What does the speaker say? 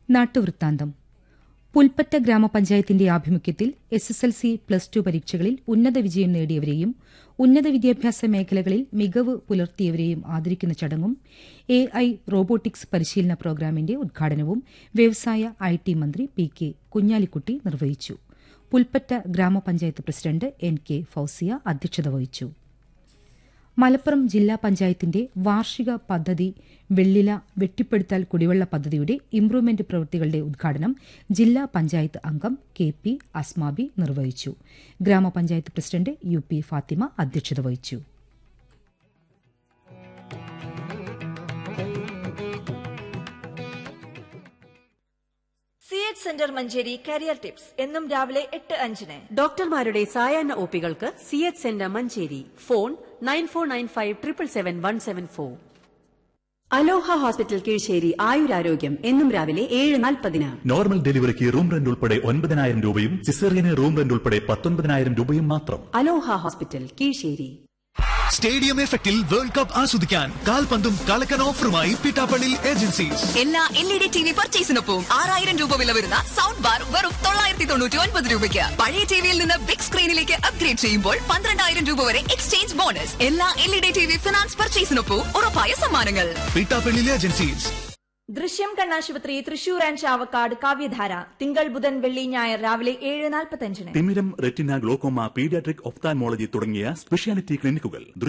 നാട്ടുവൃത്താന്തം. പുൽപ്പറ്റ ഗ്രാമപഞ്ചായത്തിന്റെ ആഭിമുഖ്യത്തിൽ SSLC +2 പരീക്ഷകളിൽ ഉന്നത വിജയം നേടിയവരെയും ഉന്നത വിദ്യാഭ്യാസ മേഖലകളിൽ മികവ് പുലർത്തിയവരെയും ആദരിക്കുന്ന ചടങ്ങും AI റോബോട്ടിക്സ് പരിശീലന പ്രോഗ്രാമിന്റെ ഉദ്ഘാടനവും വ്യവസായ IT മന്ത്രി PK കുഞ്ഞാലിക്കുട്ടി നിർവഹിച്ചു. പുൽപ്പറ്റ ഗ്രാമപഞ്ചായത്ത് പ്രസിഡന്റ് NK ഫൌസിയ അധ്യക്ഷത വഹിച്ചു. മലപ്പുറം ജില്ലാ പഞ്ചായത്തിന്റെ വാർഷിക പദ്ധതി വെള്ളില വെട്ടിപ്പെടുത്താൽ കുടിവെള്ള പദ്ധതിയുടെ ഇംപ്രൂവ്മെന്റ് പ്രവൃത്തികളുടെ ഉദ്ഘാടനം ജില്ലാ പഞ്ചായത്ത് അംഗം KP അസ്മാബി നിർവഹിച്ചു. ഗ്രാമപഞ്ചായത്ത് പ്രസിഡന്റ് UP ഫാത്തിമ അധ്യക്ഷത വഹിച്ചു. സെന്റർ മഞ്ചേരി കരിയർ ടിപ്സ് എന്നും രാവിലെ 8:05. ഡോക്ടർമാരുടെ സായാഹ്ന ഒപികൾക്ക് CH സെന്റർ മഞ്ചേരി. ഫോൺ 9495777174. അലോഹ ഹോസ്പിറ്റൽ കീഴ്ശ്ശേരി ആയുരാരോഗ്യം എന്നും രാവിലെ 7:40. നോർമൽ ഡെലിവറിക്ക് റൂം റെന്റ് ഉൾപ്പെടെ 9,000 രൂപയും സിസേറിയന് റൂം റെന്റ് ഉൾപ്പെടെ 19,000 രൂപയും മാത്രം. അലോഹ ഹോസ്പിറ്റൽ കീഴ്ശ്ശേരി. സ്റ്റേഡിയം എഫക്റ്റിൽ വേൾഡ് കപ്പ് ആസ്വദിക്കാൻ കാൽപന്തും കളക്കൻ ഓഫറുമായി പിട്ടാപ്പള്ളി ഏജൻസീസ്. എല്ലാ LED TV പർച്ചേസിനൊപ്പം 6,000 രൂപ വില വരുന്ന സൗണ്ട് ബാർ വെറും 999 രൂപയ്ക്ക്. പഴയ ടിവിയിൽ നിന്ന് ബിഗ് സ്ക്രീനിലേക്ക് അപ്ഗ്രേഡ് ചെയ്യുമ്പോൾ 12,000 രൂപ വരെ എക്സ്ചേഞ്ച് ബോണസ്. എല്ലാ LED TV ഫിനാൻസ് പർച്ചേസിനൊപ്പം ഉറപ്പായ സമ്മാനങ്ങൾ. പിട്ടാപ്പള്ളി ഏജൻസീസ്. ദൃശ്യം കണ്ണാശുപത്രി തൃശൂർ ആൻഡ് ചാവക്കാട് കാവ്യധാര തിങ്കൾ ബുധൻ വെള്ളി ഞായർ രാവിലെ 7:45. തിമിരം, റെറ്റിന, ഗ്ലോക്കോമ, പീഡിയാട്രിക്, ഒഫ്താൽമോളജി തുടങ്ങിയ സ്പെഷ്യാലിറ്റി ക്ലിനിക്കുകൾ